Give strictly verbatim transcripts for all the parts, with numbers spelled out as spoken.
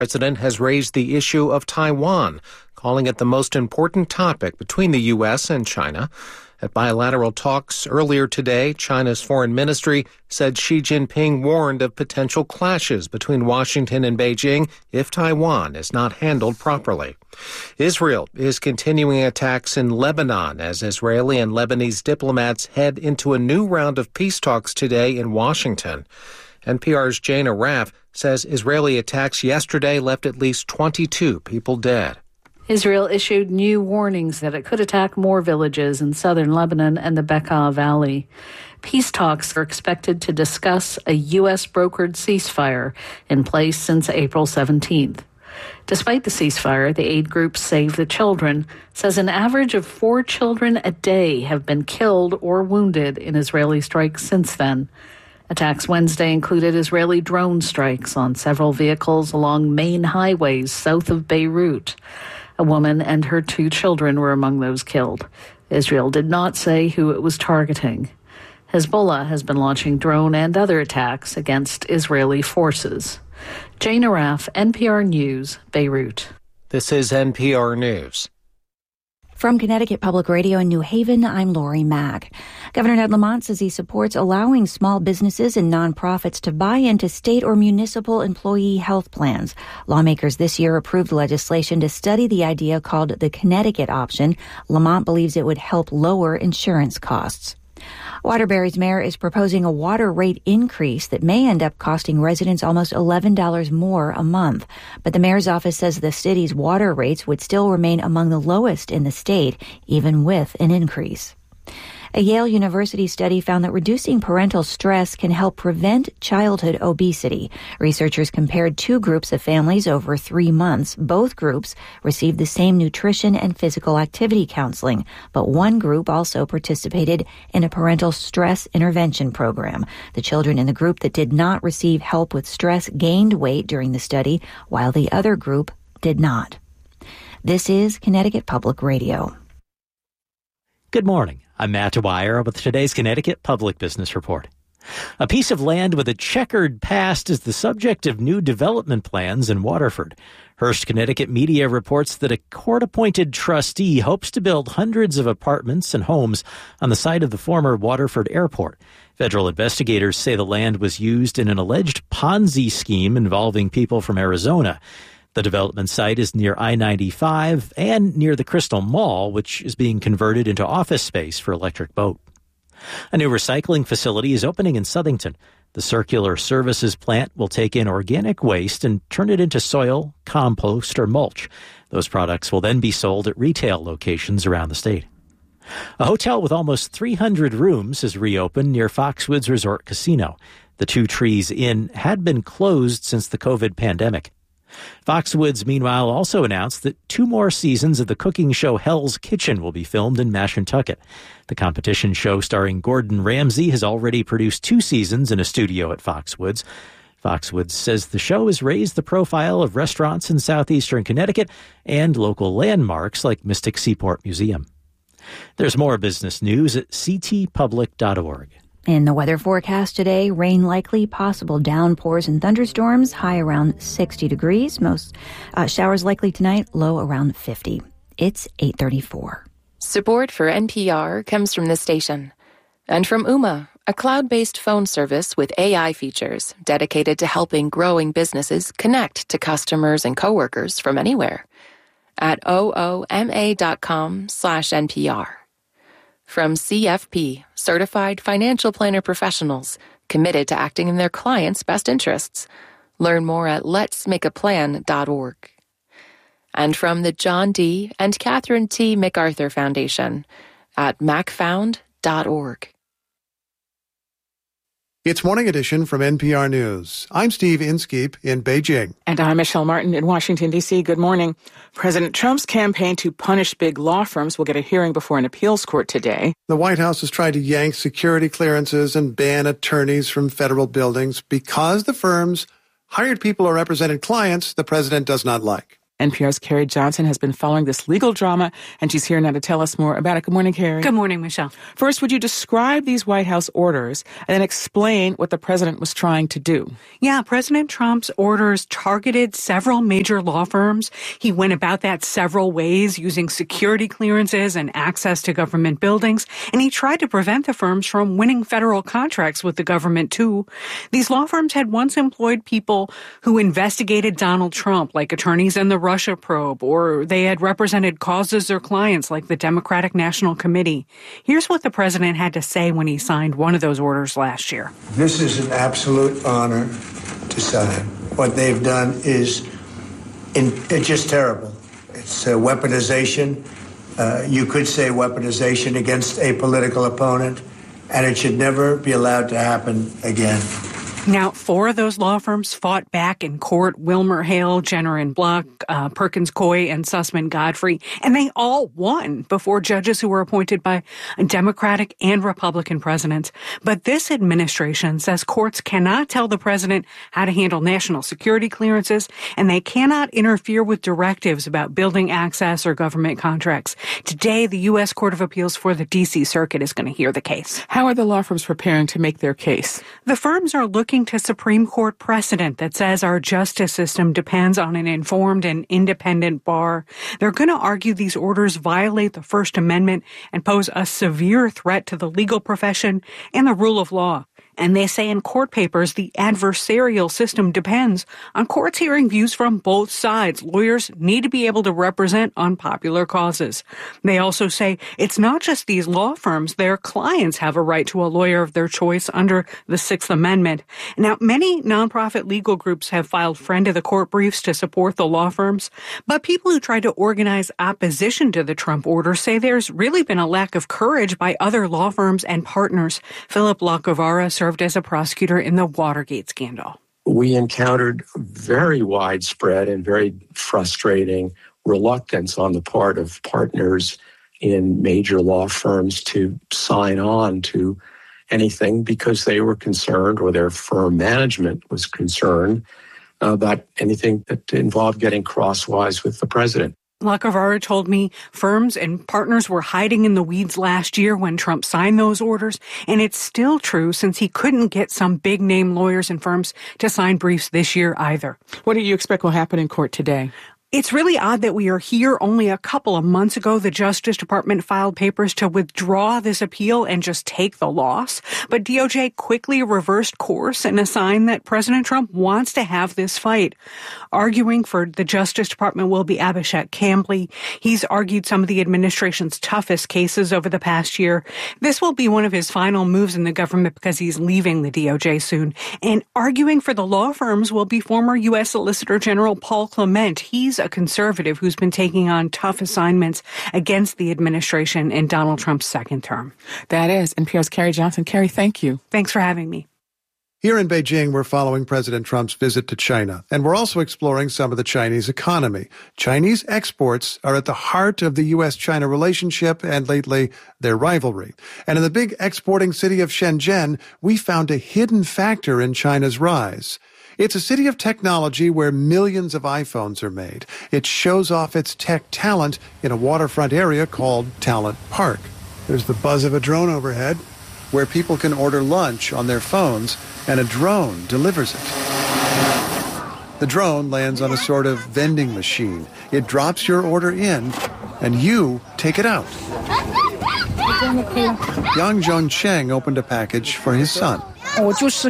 president has raised the issue of Taiwan, calling it the most important topic between the U S and China. At bilateral talks earlier today, China's foreign ministry said Xi Jinping warned of potential clashes between Washington and Beijing if Taiwan is not handled properly. Israel is continuing attacks in Lebanon as Israeli and Lebanese diplomats head into a new round of peace talks today in Washington. N P R's Jane Arraf says Israeli attacks yesterday left at least twenty-two people dead. Israel issued new warnings that it could attack more villages in southern Lebanon and the Bekaa Valley. Peace talks are expected to discuss a U S-brokered ceasefire in place since April seventeenth. Despite the ceasefire, the aid group Save the Children says an average of four children a day have been killed or wounded in Israeli strikes since then. Attacks Wednesday included Israeli drone strikes on several vehicles along main highways south of Beirut. A woman and her two children were among those killed. Israel did not say who it was targeting. Hezbollah has been launching drone and other attacks against Israeli forces. Jane Arraf, N P R News, Beirut. This is N P R News. From Connecticut Public Radio in New Haven, I'm Lori Mack. Governor Ned Lamont says he supports allowing small businesses and nonprofits to buy into state or municipal employee health plans. Lawmakers this year approved legislation to study the idea called the Connecticut option. Lamont believes it would help lower insurance costs. Waterbury's mayor is proposing a water rate increase that may end up costing residents almost eleven dollars more a month. But the mayor's office says the city's water rates would still remain among the lowest in the state, even with an increase. A Yale University study found that reducing parental stress can help prevent childhood obesity. Researchers compared two groups of families over three months. Both groups received the same nutrition and physical activity counseling, but one group also participated in a parental stress intervention program. The children in the group that did not receive help with stress gained weight during the study, while the other group did not. This is Connecticut Public Radio. Good morning. I'm Matt Dwyer with today's Connecticut Public Business Report. A piece of land with a checkered past is the subject of new development plans in Waterford. Hearst Connecticut Media reports that a court-appointed trustee hopes to build hundreds of apartments and homes on the site of the former Waterford Airport. Federal investigators say the land was used in an alleged Ponzi scheme involving people from Arizona. The development site is near I ninety-five and near the Crystal Mall, which is being converted into office space for Electric Boat. A new recycling facility is opening in Southington. The Circular Services plant will take in organic waste and turn it into soil, compost, or mulch. Those products will then be sold at retail locations around the state. A hotel with almost three hundred rooms has reopened near Foxwoods Resort Casino. The Two Trees Inn had been closed since the COVID pandemic. Foxwoods, meanwhile, also announced that two more seasons of the cooking show Hell's Kitchen will be filmed in Mashantucket. The competition show starring Gordon Ramsay has already produced two seasons in a studio at Foxwoods. Foxwoods says the show has raised the profile of restaurants in southeastern Connecticut and local landmarks like Mystic Seaport Museum. There's more business news at c t public dot org. In the weather forecast today, rain likely, possible downpours and thunderstorms, high around sixty degrees. Most uh, showers likely tonight, low around fifty. It's eight thirty-four. Support for N P R comes from this station and from Ooma, a cloud-based phone service with A I features dedicated to helping growing businesses connect to customers and coworkers from anywhere at ooma.com slash NPR. From C F P, Certified Financial Planner Professionals, committed to acting in their clients' best interests. Learn more at lets make a plan dot org. And from the John D. and Catherine T. MacArthur Foundation at mac found dot org. It's Morning Edition from N P R News. I'm Steve Inskeep in Beijing. And I'm Michelle Martin in Washington, D C. Good morning. President Trump's campaign to punish big law firms will get a hearing before an appeals court today. The White House has tried to yank security clearances and ban attorneys from federal buildings because the firms hired people or represented clients the president does not like. N P R's Carrie Johnson has been following this legal drama, and she's here now to tell us more about it. Good morning, Carrie. Good morning, Michelle. First, would you describe these White House orders and then explain what the president was trying to do? Yeah, President Trump's orders targeted several major law firms. He went about that several ways, using security clearances and access to government buildings, and he tried to prevent the firms from winning federal contracts with the government, too. These law firms had once employed people who investigated Donald Trump, like attorneys in the Russia probe, or they had represented causes or clients like the Democratic National Committee. Here's what the president had to say when he signed one of those orders last year. This is an absolute honor to sign. What they've done is in, it's just terrible. It's uh, weaponization. Uh, you could say weaponization against a political opponent, and it should never be allowed to happen again. Now, four of those law firms fought back in court: Wilmer Hale, Jenner and Block, uh, Perkins Coie, and Sussman Godfrey, and they all won before judges who were appointed by Democratic and Republican presidents. But this administration says courts cannot tell the president how to handle national security clearances, and they cannot interfere with directives about building access or government contracts. Today, the U S Court of Appeals for the D C Circuit is going to hear the case. How are the law firms preparing to make their case? The firms are looking to Supreme Court precedent that says our justice system depends on an informed and independent bar. They're going to argue these orders violate the First Amendment and pose a severe threat to the legal profession and the rule of law. And they say in court papers the adversarial system depends on courts hearing views from both sides. Lawyers need to be able to represent unpopular causes. They also say it's not just these law firms. Their clients have a right to a lawyer of their choice under the Sixth Amendment. Now, many nonprofit legal groups have filed friend of the court briefs to support the law firms, but people who tried to organize opposition to the Trump order say there's really been a lack of courage by other law firms and partners. Philip LaCavara served as a prosecutor in the Watergate scandal. We encountered very widespread and very frustrating reluctance on the part of partners in major law firms to sign on to anything because they were concerned, or their firm management was concerned, about anything that involved getting crosswise with the president. LaCavara told me firms and partners were hiding in the weeds last year when Trump signed those orders, and it's still true since he couldn't get some big-name lawyers and firms to sign briefs this year either. What do you expect will happen in court today? It's really odd that we are here. Only a couple of months ago, the Justice Department filed papers to withdraw this appeal and just take the loss. But D O J quickly reversed course and a sign that President Trump wants to have this fight. Arguing for the Justice Department will be Abhishek Cambly. He's argued some of the administration's toughest cases over the past year. This will be one of his final moves in the government because he's leaving the D O J soon. And arguing for the law firms will be former U S Solicitor General Paul Clement. He's a conservative who's been taking on tough assignments against the administration in Donald Trump's second term. That is N P R's Carrie Johnson. Carrie, thank you. Thanks for having me. Here in Beijing, we're following President Trump's visit to China, and we're also exploring some of the Chinese economy. Chinese exports are at the heart of the U S China relationship and, lately, their rivalry. And in the big exporting city of Shenzhen, we found a hidden factor in China's rise. It's a city of technology where millions of iPhones are made. It shows off its tech talent in a waterfront area called Talent Park. There's the buzz of a drone overhead, where people can order lunch on their phones, and a drone delivers it. The drone lands on a sort of vending machine. It drops your order in, and you take it out. Yang Zhongcheng opened a package for his son. I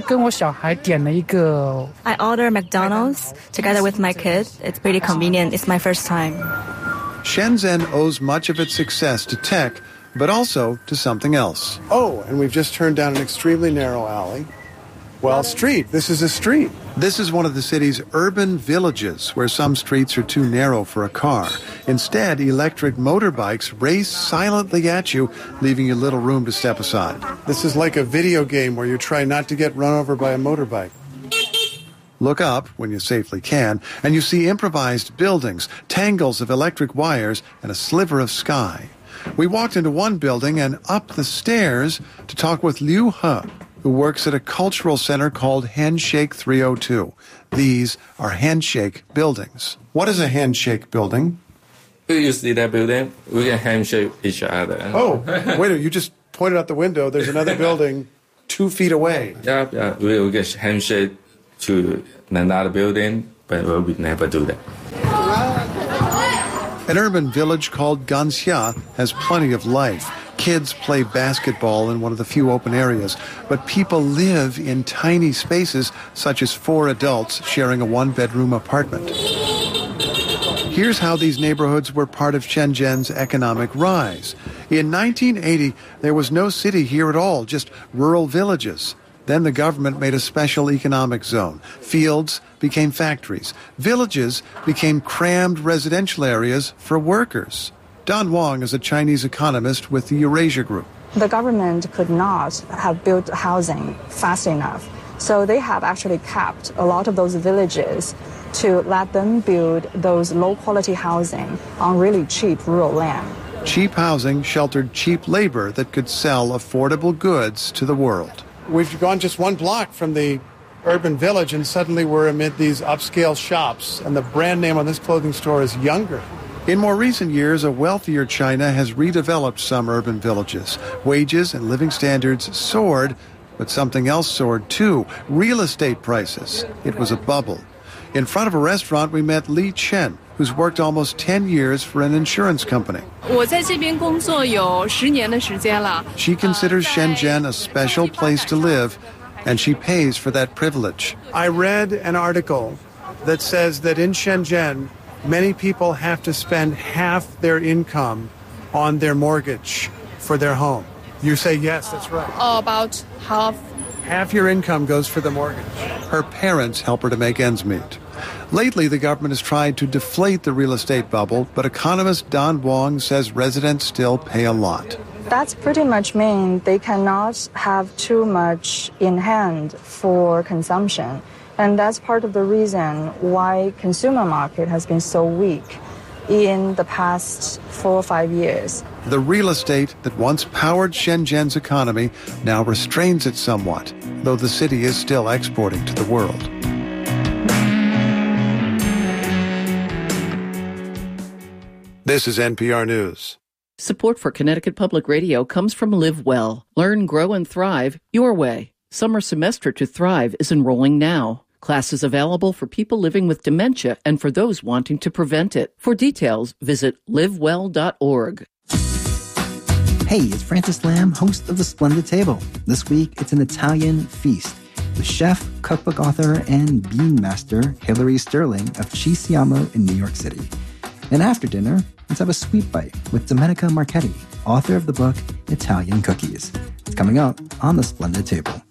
order McDonald's together with my kid. It's pretty convenient. It's my first time. Shenzhen owes much of its success to tech, but also to something else. Oh, and we've just turned down an extremely narrow alley. Well, street. This is a street. This is one of the city's urban villages where some streets are too narrow for a car. Instead, electric motorbikes race silently at you, leaving you little room to step aside. This is like a video game where you try not to get run over by a motorbike. Look up, when you safely can, and you see improvised buildings, tangles of electric wires, and a sliver of sky. We walked into one building and up the stairs to talk with Liu He. who works at a cultural center called Handshake three oh two. These are handshake buildings. What is a handshake building? You see that building? We can handshake each other. Oh, wait a minute. You just pointed out the window. There's another building two feet away. Yeah, yeah. We will get handshake to another building, but we will never do that. An urban village called Ganxia has plenty of life. Kids play basketball in one of the few open areas, but people live in tiny spaces, such as four adults sharing a one-bedroom apartment. Here's how these neighborhoods were part of Shenzhen's economic rise. In nineteen eighty, there was no city here at all, just rural villages. Then the government made a special economic zone. Fields became factories. Villages became crammed residential areas for workers. Don Wang is a Chinese economist with the Eurasia Group. The government could not have built housing fast enough, so they have actually capped a lot of those villages to let them build those low-quality housing on really cheap rural land. Cheap housing sheltered cheap labor that could sell affordable goods to the world. We've gone just one block from the urban village, and suddenly we're amid these upscale shops, and the brand name on this clothing store is Younger. In more recent years, a wealthier China has redeveloped some urban villages. Wages and living standards soared, but something else soared too: real estate prices. It was a bubble. In front of a restaurant, we met Li Chen, who's worked almost ten years for an insurance company. She considers Shenzhen a special place to live, and she pays for that privilege. I read an article that says that in Shenzhen, many people have to spend half their income on their mortgage for their home. You say yes, that's right. Oh, about half. Half your income goes for the mortgage. Her parents help her to make ends meet. Lately, the government has tried to deflate the real estate bubble, but economist Don Wang says residents still pay a lot. That's pretty much mean they cannot have too much in hand for consumption. And that's part of the reason why consumer market has been so weak in the past four or five years. The real estate that once powered Shenzhen's economy now restrains it somewhat, though the city is still exporting to the world. This is N P R News. Support for Connecticut Public Radio comes from Live Well. Learn, grow, and thrive your way. Summer semester to thrive is enrolling now. Classes available for people living with dementia and for those wanting to prevent it. For details, visit live well dot org. Hey, it's Francis Lamb, host of The Splendid Table. This week, it's an Italian feast with chef, cookbook author, and bean master Hilary Sterling of Ci Siamo in New York City. And after dinner, let's have a sweet bite with Domenica Marchetti, author of the book Italian Cookies. It's coming up on The Splendid Table.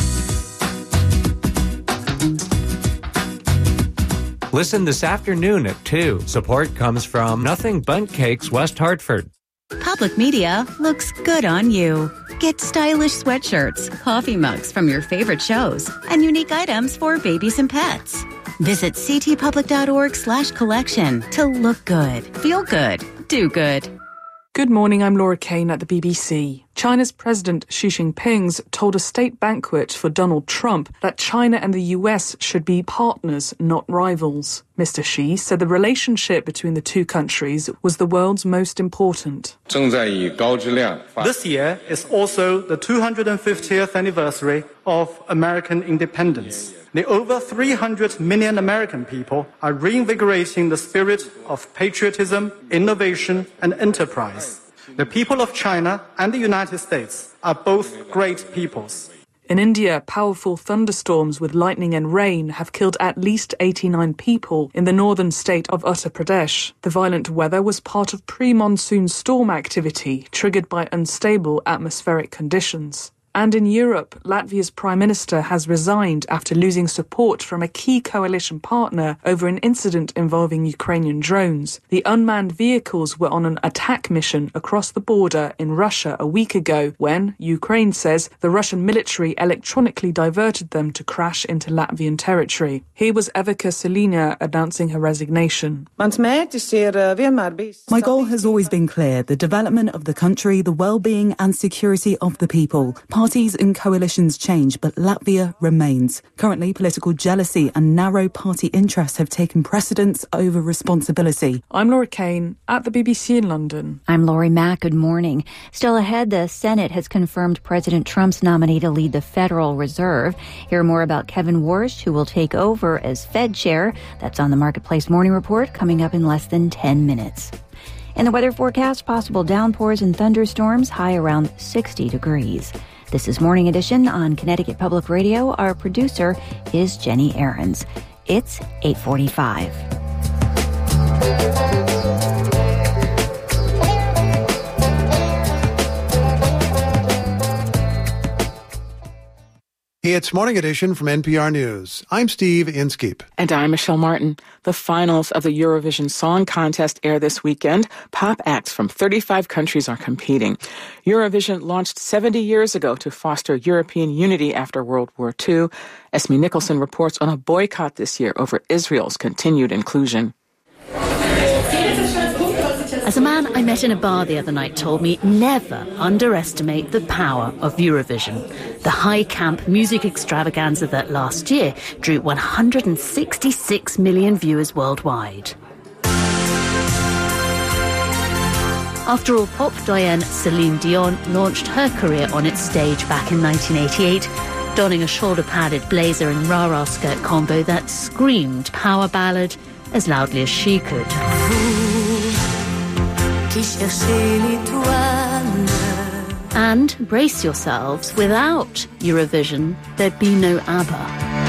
Listen this afternoon at two. Support comes from Nothing Bundt Cakes, West Hartford. Public Media looks good on you. Get stylish sweatshirts, coffee mugs from your favorite shows, and unique items for babies and pets. Visit ctpublic.org slash collection to look good, feel good, do good. Good morning, I'm Laura Kane at the B B C. China's President Xi Jinping told a state banquet for Donald Trump that China and the U S should be partners, not rivals. Mister Xi said the relationship between the two countries was the world's most important. This year is also the two hundred fiftieth anniversary of American independence. The over three hundred million American people are reinvigorating the spirit of patriotism, innovation, and enterprise. The people of China and the United States are both great peoples. In India, powerful thunderstorms with lightning and rain have killed at least eighty-nine people in the northern state of Uttar Pradesh. The violent weather was part of pre-monsoon storm activity triggered by unstable atmospheric conditions. And in Europe, Latvia's Prime Minister has resigned after losing support from a key coalition partner over an incident involving Ukrainian drones. The unmanned vehicles were on an attack mission across the border in Russia a week ago when, Ukraine says, the Russian military electronically diverted them to crash into Latvian territory. Here was Evika Selina announcing her resignation. My goal has always been clear: the development of the country, the well-being and security of the people. Part Parties and coalitions change, but Latvia remains. Currently, political jealousy and narrow party interests have taken precedence over responsibility. I'm Laura Kane at the B B C in London. I'm Laurie Mack. Good morning. Still ahead, the Senate has confirmed President Trump's nominee to lead the Federal Reserve. Hear more about Kevin Warsh, who will take over as Fed chair. That's on the Marketplace Morning Report, coming up in less than ten minutes. In the weather forecast, possible downpours and thunderstorms, high around sixty degrees. This is Morning Edition on Connecticut Public Radio. Our producer is Jenny Ahrens. It's eight forty-five. It's Morning Edition from N P R News. I'm Steve Inskeep. And I'm Michelle Martin. The finals of the Eurovision Song Contest air this weekend. Pop acts from thirty-five countries are competing. Eurovision launched seventy years ago to foster European unity after World War Two. Esme Nicholson reports on a boycott this year over Israel's continued inclusion. As a man I met in a bar the other night told me, never underestimate the power of Eurovision. The high camp music extravaganza that last year drew one hundred sixty-six million viewers worldwide. After all, pop doyenne Celine Dion launched her career on its stage back in nineteen eighty-eight, donning a shoulder-padded blazer and rah-rah skirt combo that screamed power ballad as loudly as she could. And brace yourselves, without Eurovision, there'd be no ABBA.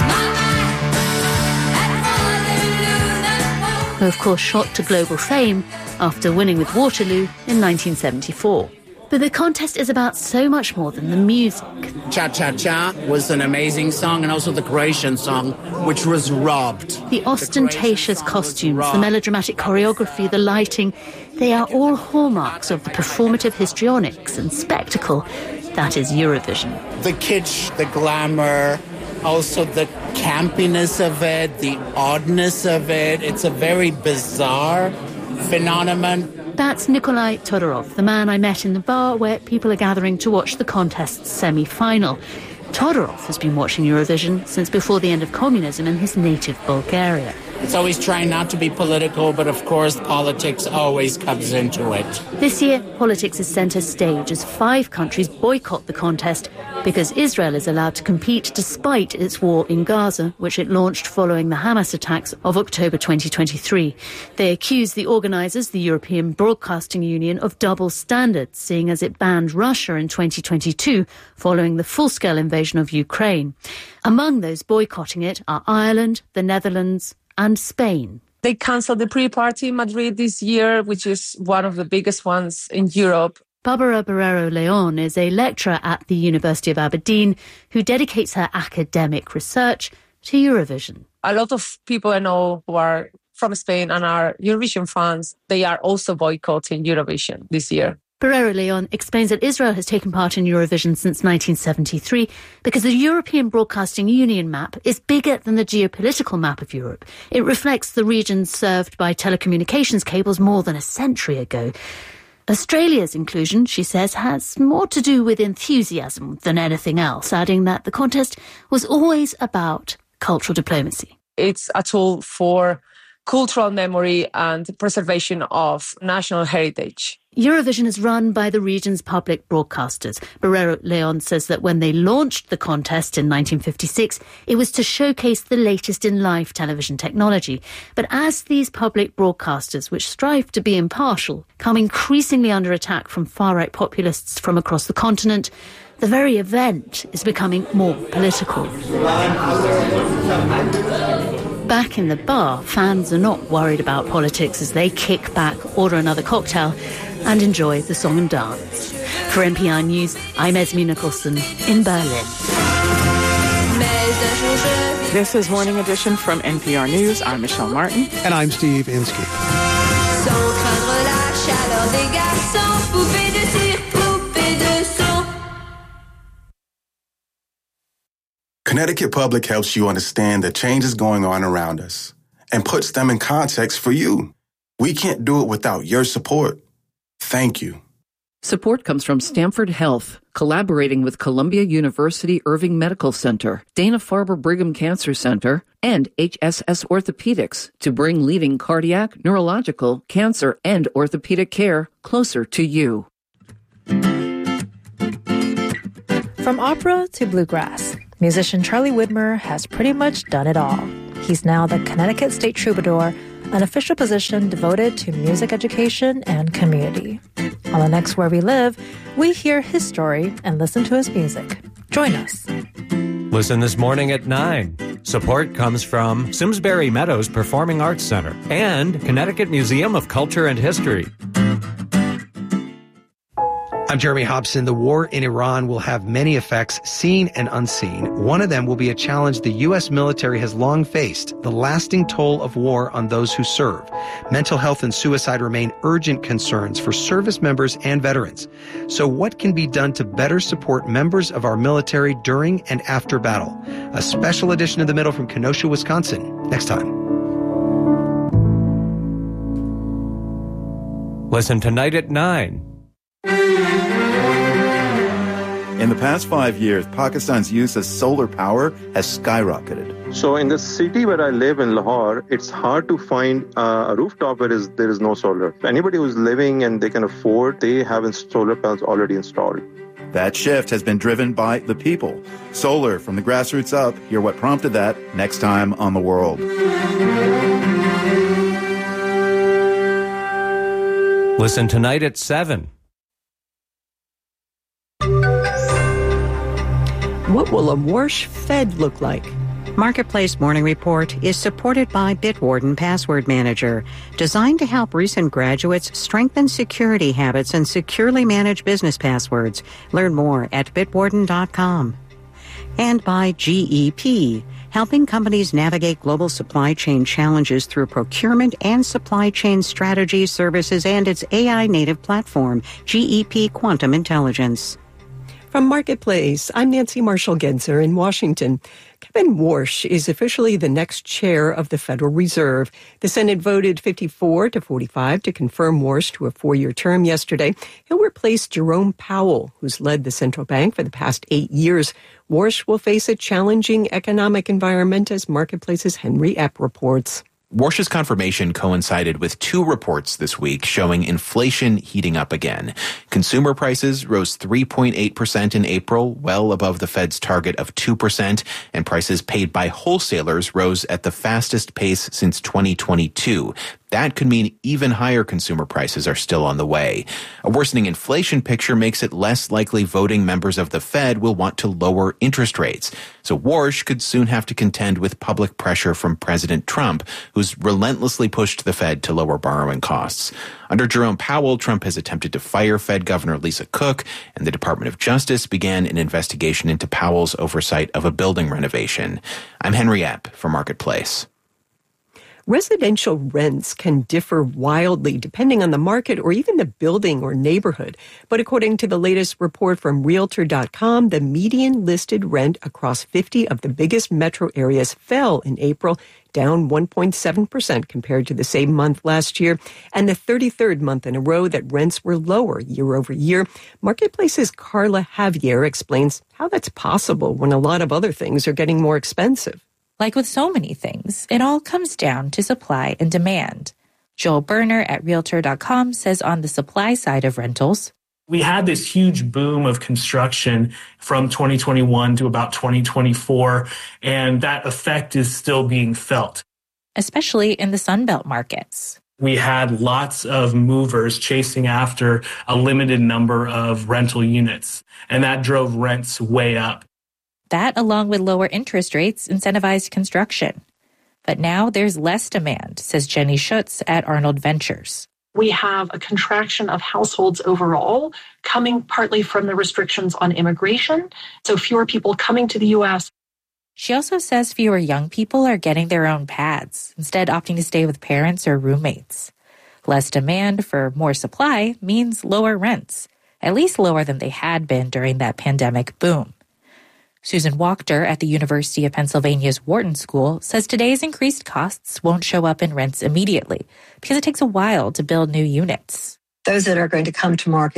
Who, of course, shot to global fame after winning with Waterloo in nineteen seventy-four. But the contest is about so much more than the music. Cha Cha Cha was an amazing song, and also the Croatian song, which was robbed. The ostentatious costumes, the melodramatic choreography, the lighting, they are all hallmarks of the performative histrionics and spectacle that is Eurovision. The kitsch, the glamour, also the campiness of it, the oddness of it. It's a very bizarre phenomenon. That's Nikolai Todorov, the man I met in the bar where people are gathering to watch the contest's semi-final. Todorov has been watching Eurovision since before the end of communism in his native Bulgaria. It's always trying not to be political, but of course politics always comes into it. This year, politics is centre stage as five countries boycott the contest because Israel is allowed to compete despite its war in Gaza, which it launched following the Hamas attacks of October twenty twenty-three. They accuse the organisers, the European Broadcasting Union, of double standards, seeing as it banned Russia in twenty twenty-two following the full-scale invasion of Ukraine. Among those boycotting it are Ireland, the Netherlands, and Spain. They cancelled the pre-party in Madrid this year, which is one of the biggest ones in Europe. Barbara Barrero Leon is a lecturer at the University of Aberdeen who dedicates her academic research to Eurovision. A lot of people I know who are from Spain and are Eurovision fans, they are also boycotting Eurovision this year. Barrero Leon explains that Israel has taken part in Eurovision since nineteen seventy-three because the European Broadcasting Union map is bigger than the geopolitical map of Europe. It reflects the regions served by telecommunications cables more than a century ago. Australia's inclusion, she says, has more to do with enthusiasm than anything else, adding that the contest was always about cultural diplomacy. It's a tool for cultural memory and preservation of national heritage. Eurovision is run by the region's public broadcasters. Barrero Leon says that when they launched the contest in nineteen fifty-six, it was to showcase the latest in live television technology. But as these public broadcasters, which strive to be impartial, come increasingly under attack from far-right populists from across the continent, the very event is becoming more political. Back in the bar, fans are not worried about politics as they kick back, order another cocktail and enjoy the song and dance. For N P R News, I'm Esme Nicholson in Berlin. This is Morning Edition from N P R News. I'm Michelle Martin. And I'm Steve Inskeep. Connecticut Public helps you understand the changes going on around us and puts them in context for you. We can't do it without your support. Thank you. Support comes from Stanford Health, collaborating with Columbia University Irving Medical Center, Dana-Farber Brigham Cancer Center, and H S S Orthopedics to bring leading cardiac, neurological, cancer, and orthopedic care closer to you. From opera to bluegrass, musician Charlie Widmer has pretty much done it all. He's now the Connecticut State Troubadour, an official position devoted to music education and community. On the next Where We Live, we hear his story and listen to his music. Join us. Listen this morning at nine. Support comes from Simsbury Meadows Performing Arts Center and Connecticut Museum of Culture and History. I'm Jeremy Hobson. The war in Iran will have many effects, seen and unseen. One of them will be a challenge the U S military has long faced, the lasting toll of war on those who serve. Mental health and suicide remain urgent concerns for service members and veterans. So what can be done to better support members of our military during and after battle? A special edition of The Middle from Kenosha, Wisconsin, next time. Listen tonight at nine. In the past five years, Pakistan's use of solar power has skyrocketed. So in the city where I live in Lahore, it's hard to find uh, a rooftop where is, there is no solar. Anybody who's living and they can afford, they have solar panels already installed. That shift has been driven by the people. Solar from the grassroots up. Hear what prompted that next time on The World. Listen tonight at seven. What will a Warsh Fed look like? Marketplace Morning Report is supported by Bitwarden Password Manager, designed to help recent graduates strengthen security habits and securely manage business passwords. Learn more at bitwarden dot com. And by G E P, helping companies navigate global supply chain challenges through procurement and supply chain strategy services and its A I-native platform, G E P Quantum Intelligence. From Marketplace, I'm Nancy Marshall-Genzer in Washington. Kevin Warsh is officially the next chair of the Federal Reserve. The Senate voted fifty-four to forty-five to confirm Warsh to a four-year term yesterday. He'll replace Jerome Powell, who's led the central bank for the past eight years. Warsh will face a challenging economic environment, as Marketplace's Henry Epp reports. Warsh's confirmation coincided with two reports this week showing inflation heating up again. Consumer prices rose three point eight percent in April, well above the Fed's target of two percent, and prices paid by wholesalers rose at the fastest pace since twenty twenty-two. That could mean even higher consumer prices are still on the way. A worsening inflation picture makes it less likely voting members of the Fed will want to lower interest rates. So Warsh could soon have to contend with public pressure from President Trump, who's relentlessly pushed the Fed to lower borrowing costs. Under Jerome Powell, Trump has attempted to fire Fed Governor Lisa Cook, and the Department of Justice began an investigation into Powell's oversight of a building renovation. I'm Henry Epp for Marketplace. Residential rents can differ wildly depending on the market or even the building or neighborhood. But according to the latest report from Realtor dot com, the median listed rent across fifty of the biggest metro areas fell in April, down one point seven percent compared to the same month last year, and the thirty-third month in a row that rents were lower year over year. Marketplace's Carla Javier explains how that's possible when a lot of other things are getting more expensive. Like with so many things, it all comes down to supply and demand. Joel Berner at Realtor dot com says on the supply side of rentals, we had this huge boom of construction from twenty twenty-one to about twenty twenty-four, and that effect is still being felt. Especially in the Sunbelt markets. We had lots of movers chasing after a limited number of rental units, and that drove rents way up. That, along with lower interest rates, incentivized construction. But now there's less demand, says Jenny Schutz at Arnold Ventures. We have a contraction of households overall, coming partly from the restrictions on immigration, so fewer people coming to the U S. She also says fewer young people are getting their own pads, instead opting to stay with parents or roommates. Less demand for more supply means lower rents, at least lower than they had been during that pandemic boom. Susan Wachter at the University of Pennsylvania's Wharton School says today's increased costs won't show up in rents immediately because it takes a while to build new units. Those that are going to come to market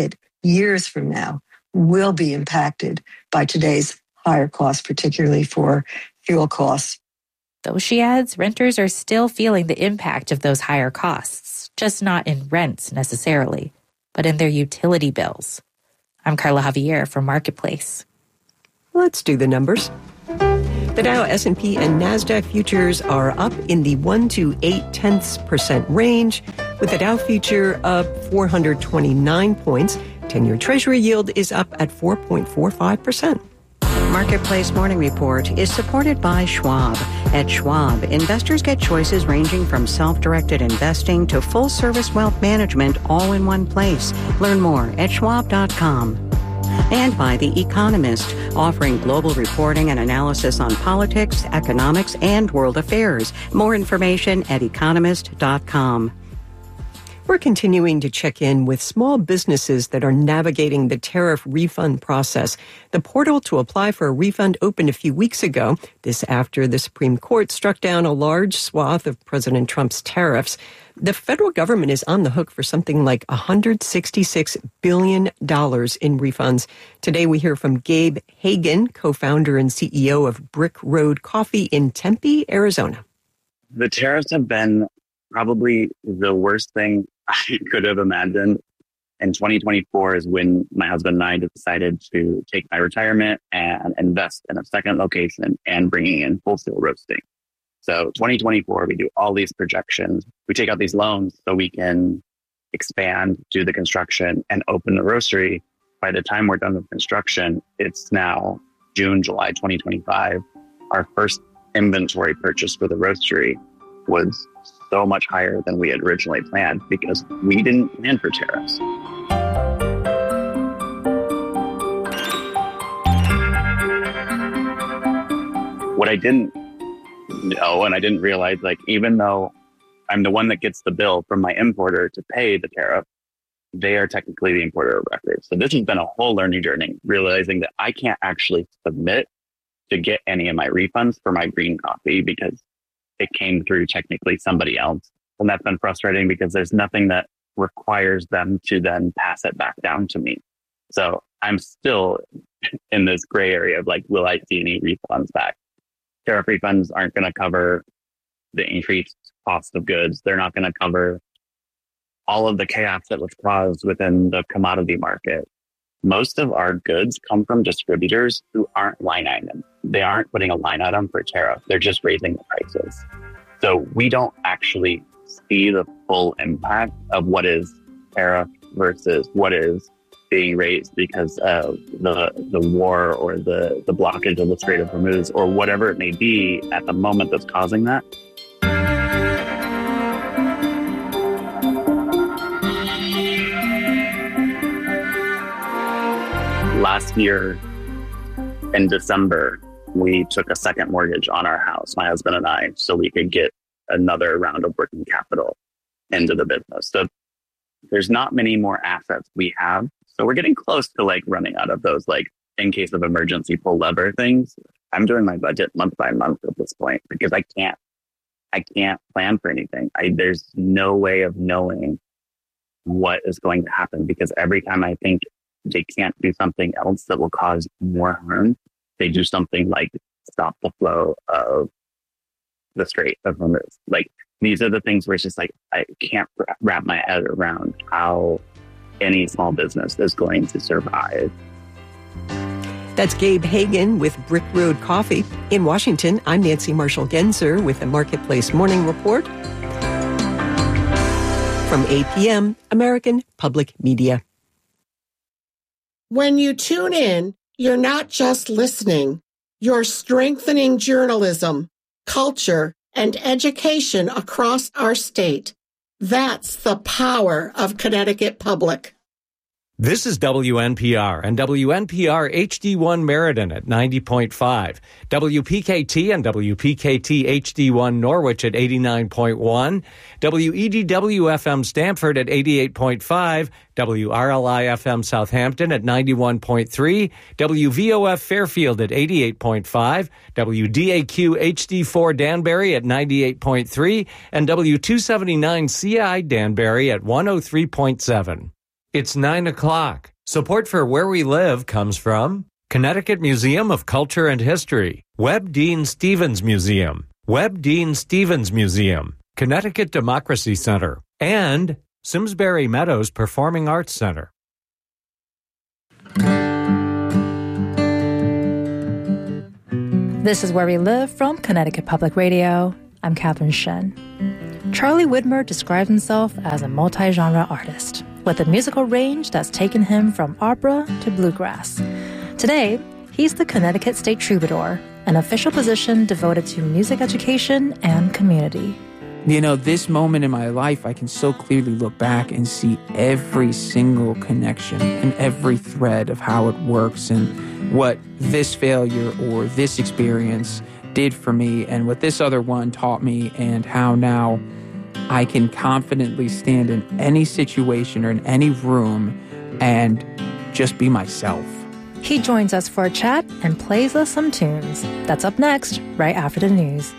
years from now will be impacted by today's higher costs, particularly for fuel costs. Though she adds, renters are still feeling the impact of those higher costs, just not in rents necessarily, but in their utility bills. I'm Carla Javier from Marketplace. Let's do the numbers. The Dow, S and P, and NASDAQ futures are up in the one to eight tenths percent range, with the Dow future up four hundred twenty-nine points. ten-year Treasury yield is up at four point four five percent. Marketplace Morning Report is supported by Schwab. At Schwab, investors get choices ranging from self-directed investing to full-service wealth management all in one place. Learn more at schwab dot com. And by The Economist, offering global reporting and analysis on politics, economics, and world affairs. More information at economist dot com. We're continuing to check in with small businesses that are navigating the tariff refund process. The portal to apply for a refund opened a few weeks ago, this after the Supreme Court struck down a large swath of President Trump's tariffs. The federal government is on the hook for something like one hundred sixty-six billion dollars in refunds. Today we hear from Gabe Hagan, co-founder and C E O of Brick Road Coffee in Tempe, Arizona. The tariffs have been probably the worst thing I could have imagined. And twenty twenty-four is when my husband and I decided to take my retirement and invest in a second location and bringing in wholesale roasting. So twenty twenty-four, we do all these projections. We take out these loans so we can expand, do the construction, and open the roastery. By the time we're done with construction, it's now June, July twenty twenty-five. Our first inventory purchase for the roastery was so much higher than we had originally planned because we didn't plan for tariffs. What I didn't know and I didn't realize, like, even though I'm the one that gets the bill from my importer to pay the tariff, they are technically the importer of record. So this has been a whole learning journey, realizing that I can't actually submit to get any of my refunds for my green coffee because it came through technically somebody else. And that's been frustrating because there's nothing that requires them to then pass it back down to me. So I'm still in this gray area of like, will I see any refunds back? Tariff refunds aren't going to cover the increased cost of goods. They're not going to cover all of the chaos that was caused within the commodity market. Most of our goods come from distributors who aren't line items. They aren't putting a line item for tariff. They're just raising the prices. So we don't actually see the full impact of what is tariff versus what is being raised because of the the war or the, the blockage of the Strait of Hormuz or whatever it may be at the moment that's causing that. Last year in December, we took a second mortgage on our house, my husband and I, so we could get another round of working capital into the business. So there's not many more assets we have. So we're getting close to like running out of those, like in case of emergency pull lever things. I'm doing my budget month by month at this point because I can't, I can't plan for anything. I, there's no way of knowing what is going to happen because every time I think they can't do something else that will cause more harm, they do something like stop the flow of the Strait of Hormuz. Like these are the things where it's just like, I can't wrap my head around how any small business is going to survive. That's Gabe Hagan with Brick Road Coffee. In Washington, I'm Nancy Marshall-Genzer with the Marketplace Morning Report. From A P M, American Public Media. When you tune in, you're not just listening. You're strengthening journalism, culture, and education across our state. That's the power of Connecticut Public. This is W N P R and W N P R H D one Meriden at ninety point five, W P K T and W P K T H D one Norwich at eighty-nine point one, W E D W F M Stamford at eighty-eight point five, W R L I F M Southampton at ninety-one point three, W V O F Fairfield at eighty-eight point five, W D A Q H D four Danbury at ninety-eight point three, and W two seventy-nine C I Danbury at one oh three point seven. It's nine o'clock. Support for Where We Live comes from Connecticut Museum of Culture and History, Webb Dean Stevens Museum, Webb Dean Stevens Museum, Connecticut Democracy Center, and Simsbury Meadows Performing Arts Center. This is Where We Live from Connecticut Public Radio. I'm Catherine Shen. Charlie Widmer describes himself as a multi-genre artist with a musical range that's taken him from opera to bluegrass. Today, he's the Connecticut State Troubadour, an official position devoted to music education and community. You know, this moment in my life, I can so clearly look back and see every single connection and every thread of how it works and what this failure or this experience did for me and what this other one taught me, and how now I can confidently stand in any situation or in any room and just be myself. He joins us for a chat and plays us some tunes. That's up next, right after the news.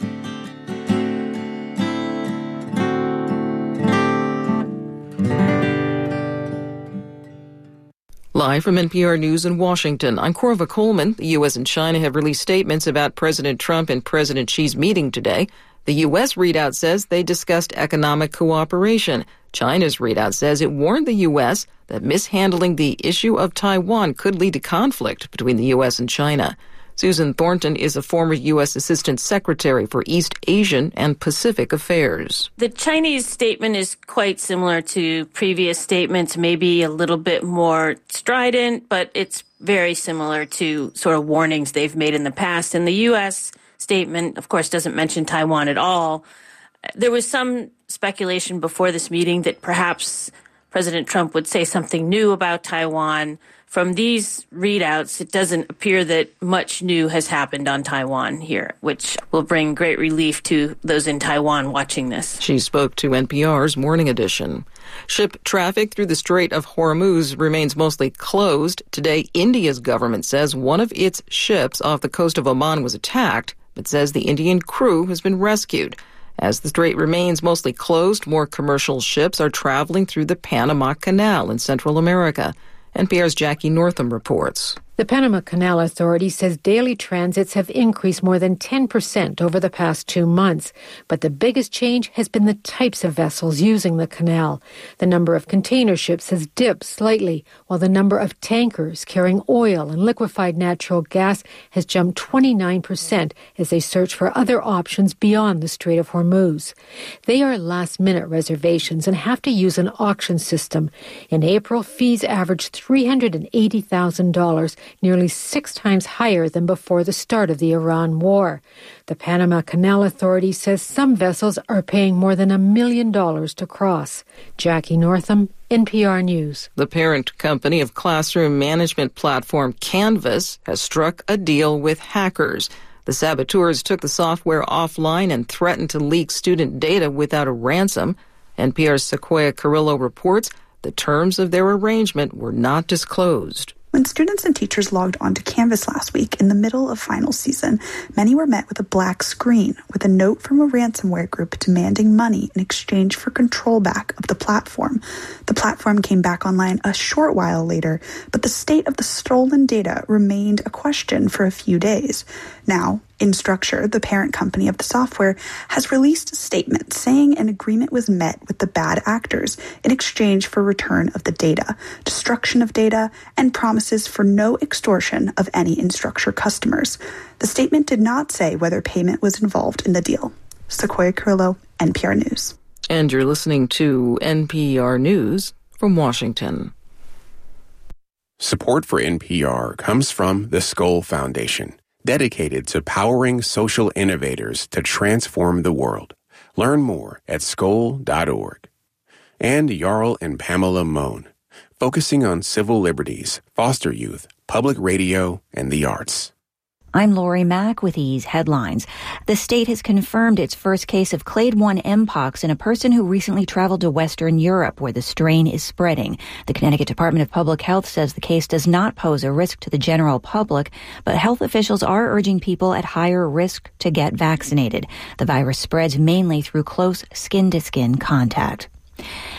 Live from N P R News in Washington, I'm Corva Coleman. The U S and China have released statements about President Trump and President Xi's meeting today. The U S readout says they discussed economic cooperation. China's readout says it warned the U S that mishandling the issue of Taiwan could lead to conflict between the U S and China. Susan Thornton is a former U S Assistant Secretary for East Asian and Pacific Affairs. The Chinese statement is quite similar to previous statements, maybe a little bit more strident, but it's very similar to sort of warnings they've made in the past. And the U S statement, of course, doesn't mention Taiwan at all. There was some speculation before this meeting that perhaps President Trump would say something new about Taiwan. From these readouts, it doesn't appear that much new has happened on Taiwan here, which will bring great relief to those in Taiwan watching this. She spoke to N P R's Morning Edition. Ship traffic through the Strait of Hormuz remains mostly closed. Today, India's government says one of its ships off the coast of Oman was attacked, but says the Indian crew has been rescued. As the strait remains mostly closed, more commercial ships are traveling through the Panama Canal in Central America. N P R's Jackie Northam reports. The Panama Canal Authority says daily transits have increased more than ten percent over the past two months. But the biggest change has been the types of vessels using the canal. The number of container ships has dipped slightly, while the number of tankers carrying oil and liquefied natural gas has jumped twenty-nine percent as they search for other options beyond the Strait of Hormuz. They are last-minute reservations and have to use an auction system. In April, fees averaged three hundred eighty thousand dollars, nearly six times higher than before the start of the Iran war. The Panama Canal Authority says some vessels are paying more than a million dollars to cross. Jackie Northam, N P R News. The parent company of classroom management platform Canvas has struck a deal with hackers. The saboteurs took the software offline and threatened to leak student data without a ransom. N P R's Sequoia Carrillo reports the terms of their arrangement were not disclosed. When students and teachers logged onto Canvas last week in the middle of final season, many were met with a black screen with a note from a ransomware group demanding money in exchange for control back of the platform. The platform came back online a short while later, but the state of the stolen data remained a question for a few days. Now, Instructure, the parent company of the software, has released a statement saying an agreement was met with the bad actors in exchange for return of the data, destruction of data, and promises for no extortion of any Instructure customers. The statement did not say whether payment was involved in the deal. Sequoia Carrillo, N P R News. And you're listening to N P R News from Washington. Support for N P R comes from the Skoll Foundation, dedicated to powering social innovators to transform the world. Learn more at skoll dot org. And Jarl and Pamela Mohn, focusing on civil liberties, foster youth, public radio, and the arts. I'm Lori Mack with these headlines. The state has confirmed its first case of clade one mpox in a person who recently traveled to Western Europe, where the strain is spreading. The Connecticut Department of Public Health says the case does not pose a risk to the general public, but health officials are urging people at higher risk to get vaccinated. The virus spreads mainly through close skin-to-skin contact.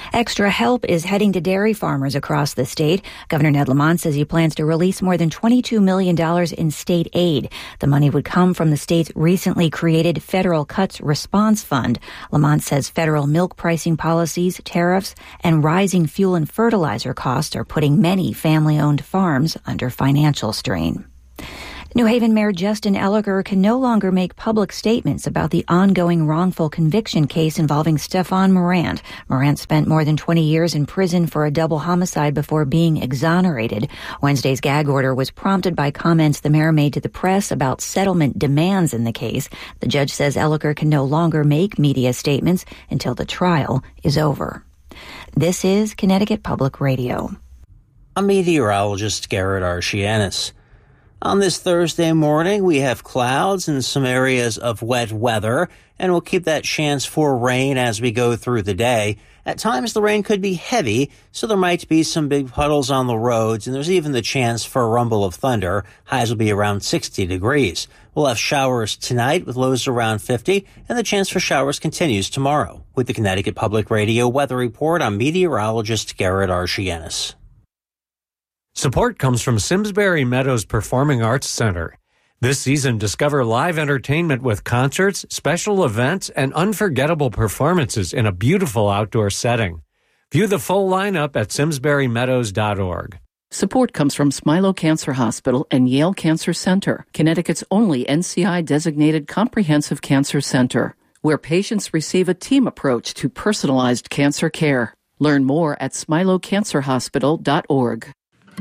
Extra help is heading to dairy farmers across the state. Governor Ned Lamont says he plans to release more than twenty-two million dollars in state aid. The money would come from the state's recently created Federal Cuts Response Fund. Lamont says federal milk pricing policies, tariffs, and rising fuel and fertilizer costs are putting many family-owned farms under financial strain. New Haven Mayor Justin Elicker can no longer make public statements about the ongoing wrongful conviction case involving Stefan Morant. Morant spent more than twenty years in prison for a double homicide before being exonerated. Wednesday's gag order was prompted by comments the mayor made to the press about settlement demands in the case. The judge says Elicker can no longer make media statements until the trial is over. This is Connecticut Public Radio. I'm meteorologist Garrett Archianis. On this Thursday morning, we have clouds and some areas of wet weather, and we'll keep that chance for rain as we go through the day. At times, the rain could be heavy, so there might be some big puddles on the roads, and there's even the chance for a rumble of thunder. Highs will be around sixty degrees. We'll have showers tonight with lows around fifty, and the chance for showers continues tomorrow. With the Connecticut Public Radio Weather Report, I'm meteorologist Garrett Archianis. Support comes from Simsbury Meadows Performing Arts Center. This season, discover live entertainment with concerts, special events, and unforgettable performances in a beautiful outdoor setting. View the full lineup at simsbury meadows dot org. Support comes from Smilow Cancer Hospital and Yale Cancer Center, Connecticut's only N C I-designated comprehensive cancer center, where patients receive a team approach to personalized cancer care. Learn more at smilow cancer hospital dot org.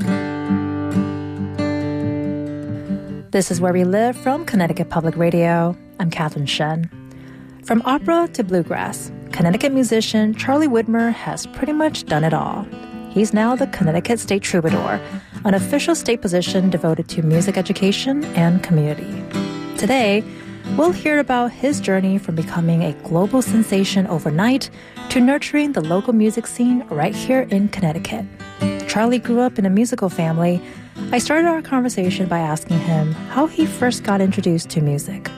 This is Where We Live from Connecticut Public Radio. I'm Catherine Shen. From opera to bluegrass, Connecticut musician Charlie Widmer has pretty much done it all. He's now the Connecticut State Troubadour, an official state position devoted to music education and community. Today, we'll hear about his journey from becoming a global sensation overnight to nurturing the local music scene right here in Connecticut. Charlie grew up in a musical family. I started our conversation by asking him how he first got introduced to music.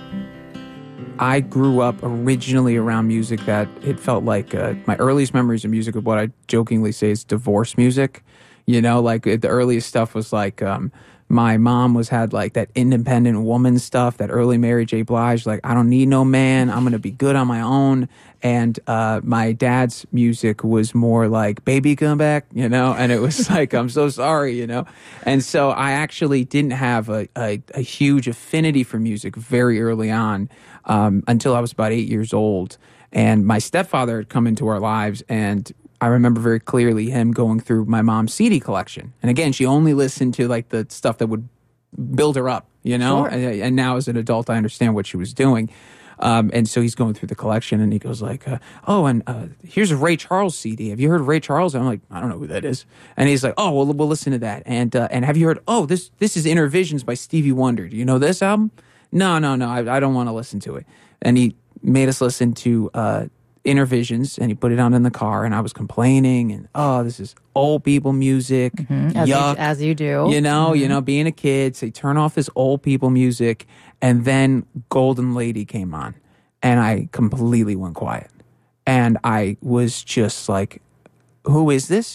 I grew up originally around music that it felt like uh, my earliest memories of music of what I jokingly say is divorce music. You know, like the earliest stuff was like um, my mom was had like that independent woman stuff, that early Mary J. Blige, like I don't need no man, I'm going to be good on my own. And uh, my dad's music was more like, baby, come back, you know? And it was like, I'm so sorry, you know? And so I actually didn't have a, a, a huge affinity for music very early on um, until I was about eight years old. And my stepfather had come into our lives, and I remember very clearly him going through my mom's C D collection. And again, she only listened to like the stuff that would build her up, you know? Sure. And, and now as an adult, I understand what she was doing. Um, and so he's going through the collection, and he goes like, uh, oh, and uh, here's a Ray Charles C D. Have you heard of Ray Charles? I'm like, I don't know who that is. And he's like, oh, well, we'll listen to that. And uh, and have you heard, oh, this this is Inner Visions by Stevie Wonder. Do you know this album? No, no, no, I, I don't want to listen to it. And he made us listen to uh, Inner Visions, and he put it on in the car, and I was complaining, and oh, this is old people music, Mm-hmm. As, yuck. you, as you do. You know, Mm-hmm. you know, being a kid, so you turn off this old people music, and then Golden Lady came on. And I completely went quiet. And I was just like, who is this?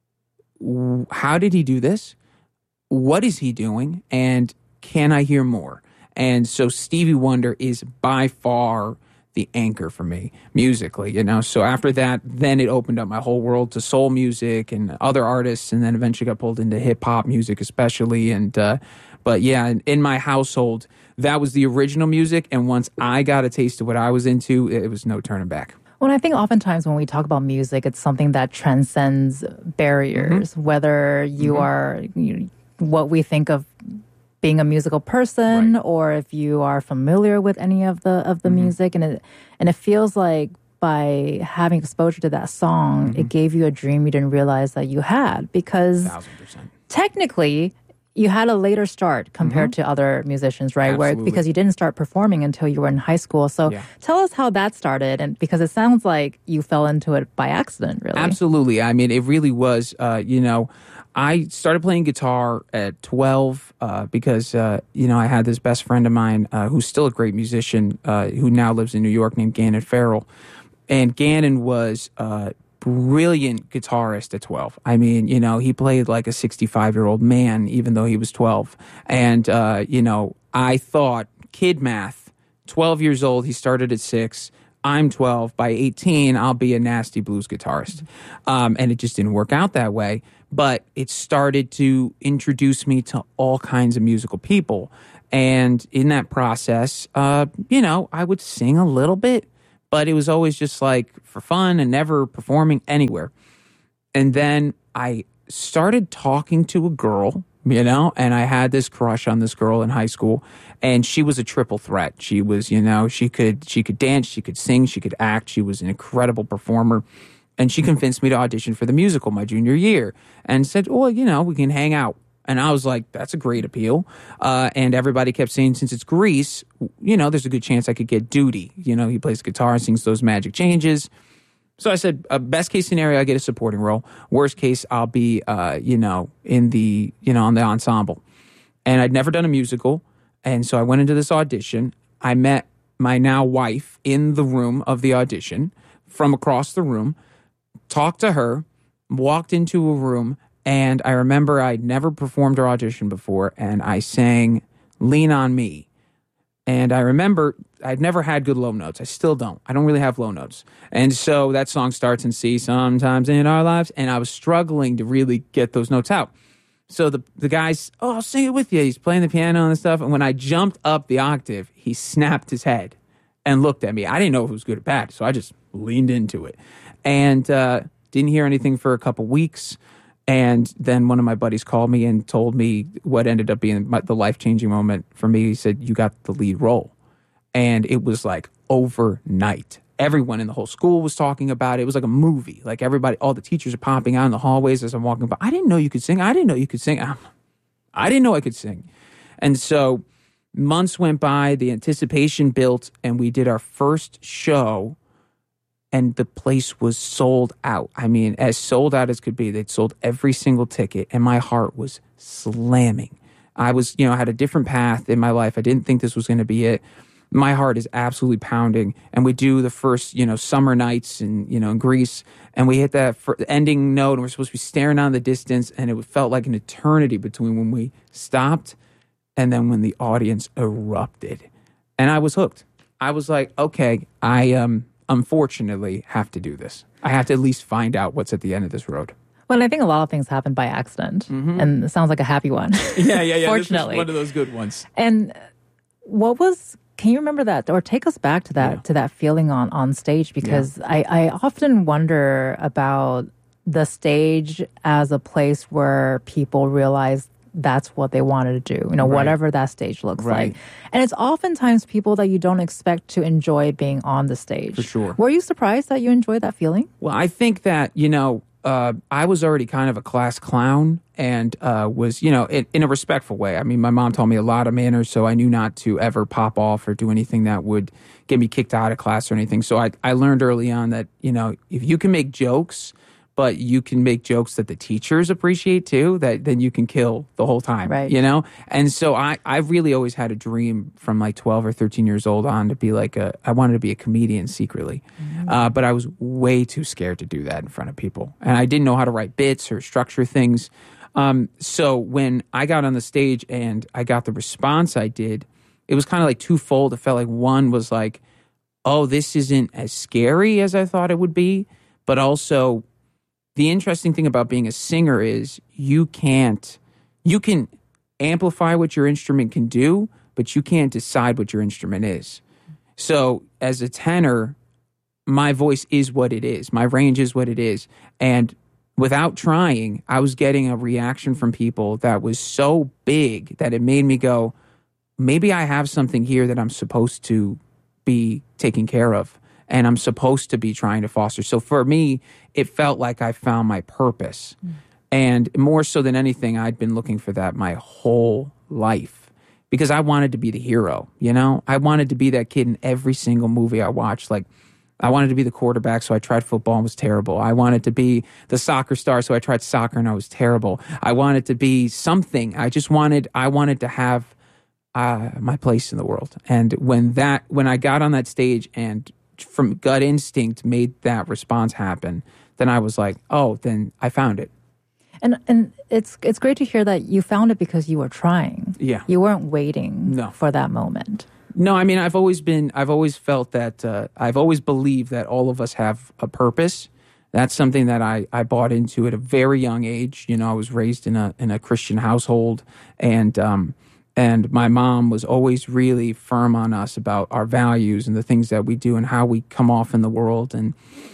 How did he do this? What is he doing? And can I hear more? And so Stevie Wonder is by far the anchor for me musically, you know? So after that, then it opened up my whole world to soul music and other artists, and then eventually got pulled into hip hop music especially. And, uh, but yeah, in my household, that was the original music, and once I got a taste of what I was into, it was no turning back. Well, I think oftentimes when we talk about music, it's something that transcends barriers, mm-hmm. whether you mm-hmm. are you know, what we think of being a musical person, right. or if you are familiar with any of the of the mm-hmm. music, and it and it feels like by having exposure to that song, mm-hmm. it gave you a dream you didn't realize that you had, because Thousand percent. technically you had a later start compared mm-hmm. to other musicians, right? Absolutely. Where because you didn't start performing until you were in high school. So yeah. tell us how that started, and because it sounds like you fell into it by accident, really. Absolutely. I mean, it really was. Uh, you know, I started playing guitar at twelve uh, because uh, you know I had this best friend of mine uh, who's still a great musician uh, who now lives in New York named Gannon Farrell, and Gannon was. Uh, brilliant guitarist at twelve. I mean, you know, he played like a sixty-five-year-old man, even though he was twelve. And, uh, you know, I thought, kid math, twelve years old, he started at six. I'm twelve. By eighteen, I'll be a nasty blues guitarist. Um, and it just didn't work out that way. But it started to introduce me to all kinds of musical people. And in that process, uh, you know, I would sing a little bit, but it was always just like for fun and never performing anywhere. And then I started talking to a girl, you know, and I had this crush on this girl in high school, and she was a triple threat. She was, you know, she could she could dance, she could sing, she could act. She was an incredible performer. And she convinced me to audition for the musical my junior year and said, well, you know, we can hang out. And I was like, that's a great appeal. Uh, and everybody kept saying, since it's Grease, you know, there's a good chance I could get Duty. You know, he plays guitar and sings those magic changes. So I said, uh, best case scenario, I get a supporting role. Worst case, I'll be, uh, you know, in the, you know, on the ensemble. And I'd never done a musical. And so I went into this audition. I met my now wife in the room of the audition from across the room, talked to her, walked into a room, and I remember I'd never performed or auditioned before, and I sang Lean on Me. And I remember I'd never had good low notes. I still don't. I don't really have low notes. And so that song starts in C, sometimes in our lives, and I was struggling to really get those notes out. So the the guy's, oh, I'll sing it with you. He's playing the piano and stuff, and when I jumped up the octave, he snapped his head and looked at me. I didn't know if it was good or bad, so I just leaned into it. And uh, didn't hear anything for a couple weeks. And then one of my buddies called me and told me what ended up being my, the life-changing moment for me. He said, you got the lead role. And it was like overnight. Everyone in the whole school was talking about it. It was like a movie. Like everybody, all the teachers are popping out in the hallways as I'm walking by. I didn't know you could sing. I didn't know you could sing. I didn't know I could sing. And so months went by, the anticipation built, and we did our first show. And the place was sold out. I mean, as sold out as could be. They'd sold every single ticket, and my heart was slamming. I was, you know, I had a different path in my life. I didn't think this was going to be it. My heart is absolutely pounding. And we do the first, you know, summer nights in, you know, in Greece, and we hit that ending note, and we're supposed to be staring out the distance, and it felt like an eternity between when we stopped and then when the audience erupted. And I was hooked. I was like, okay, I um. unfortunately have to do this. I have to at least find out what's at the end of this road. Well, I think a lot of things happen by accident, mm-hmm. and it sounds like a happy one. Yeah, yeah, yeah. Fortunately. This was one of those good ones. And what was, can you remember that, or take us back to that, yeah. to that feeling on, on stage? Because yeah. I, I often wonder about the stage as a place where people realize that's what they wanted to do, you know, right. whatever that stage looks right. like. And it's oftentimes people that you don't expect to enjoy being on the stage. For sure. Were you surprised that you enjoyed that feeling? Well, I think that, you know, uh, I was already kind of a class clown and uh, was, you know, in, in a respectful way. I mean, my mom taught me a lot of manners, so I knew not to ever pop off or do anything that would get me kicked out of class or anything. So I, I learned early on that, you know, if you can make jokes, but you can make jokes that the teachers appreciate too, that then you can kill the whole time, right. you know? And so I, I really always had a dream from like twelve or thirteen years old on to be like a, I wanted to be a comedian secretly. Mm-hmm. Uh, but I was way too scared to do that in front of people. And I didn't know how to write bits or structure things. Um, so when I got on the stage and I got the response I did, it was kind of like twofold. It felt like one was like, oh, this isn't as scary as I thought it would be, but also the interesting thing about being a singer is you can't, you can amplify what your instrument can do, but you can't decide what your instrument is. So as a tenor, my voice is what it is. My range is what it is. And without trying, I was getting a reaction from people that was so big that it made me go, maybe I have something here that I'm supposed to be taking care of. And I'm supposed to be trying to foster. So for me, it felt like I found my purpose. Mm. And more so than anything, I'd been looking for that my whole life. Because I wanted to be the hero, you know? I wanted to be that kid in every single movie I watched. Like, I wanted to be the quarterback, so I tried football and was terrible. I wanted to be the soccer star, so I tried soccer and I was terrible. I wanted to be something. I just wanted, I wanted to have uh, my place in the world. And when that, when I got on that stage and from gut instinct made that response happen, then I was like, oh, then I found it. And and it's it's great to hear that you found it because you were trying. Yeah. You weren't waiting no. for that moment. No, I mean, I've always been, I've always felt that, uh, I've always believed that all of us have a purpose. That's something that I, I bought into at a very young age. You know, I was raised in a in a Christian household, and um, and my mom was always really firm on us about our values and the things that we do and how we come off in the world. And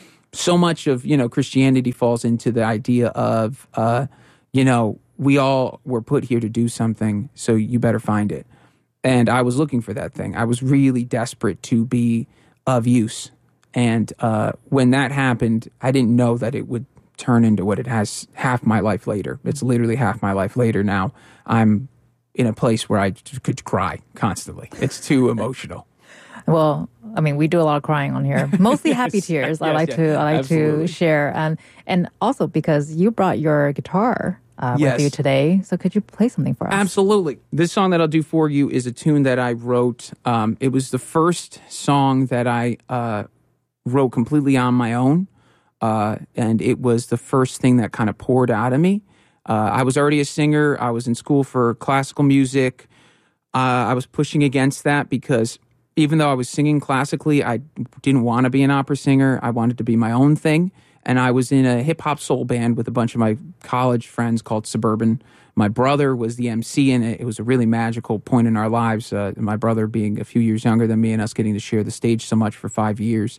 so much of, you know, Christianity falls into the idea of, uh, you know, we all were put here to do something, so you better find it. And I was looking for that thing. I was really desperate to be of use. And uh, when that happened, I didn't know that it would turn into what it has half my life later. It's literally half my life later now. I'm in a place where I could cry constantly. It's too emotional. Well, I mean, we do a lot of crying on here, mostly yes, happy tears. I yes, like yeah, to I like absolutely. to share, and and also because you brought your guitar uh, yes. with you today. So could you play something for us? Absolutely. This song that I'll do for you is a tune that I wrote. Um, it was the first song that I uh, wrote completely on my own, uh, and it was the first thing that kind of poured out of me. Uh, I was already a singer. I was in school for classical music. Uh, I was pushing against that because even though I was singing classically, I didn't want to be an opera singer. I wanted to be my own thing. And I was in a hip-hop soul band with a bunch of my college friends called Suburban. My brother was the M C in it. It was a really magical point in our lives, uh, my brother being a few years younger than me and us getting to share the stage so much for five years.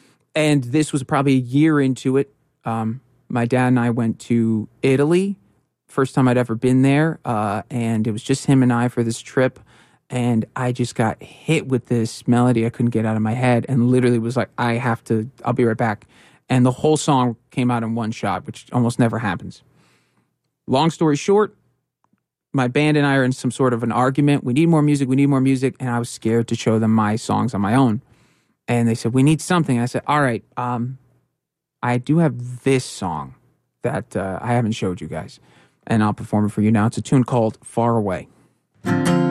And this was probably a year into it. Um, my dad and I went to Italy, first time I'd ever been there, uh, and it was just him and I for this trip. And I just got hit with this melody I couldn't get out of my head and literally was like, I have to, I'll be right back. And the whole song came out in one shot, which almost never happens. Long story short, my band and I are in some sort of an argument. We need more music, we need more music. And I was scared to show them my songs on my own. And they said, we need something. I said, all right, um, I do have this song that uh, I haven't showed you guys. And I'll perform it for you now. It's a tune called Far Away.